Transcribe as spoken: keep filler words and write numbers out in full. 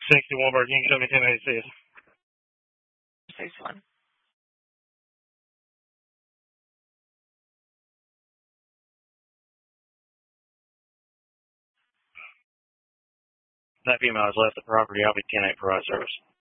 sixty-one Virginia, seventeen eighty-six. sixty-one. That female has left the property. I'll be ten eight provide service.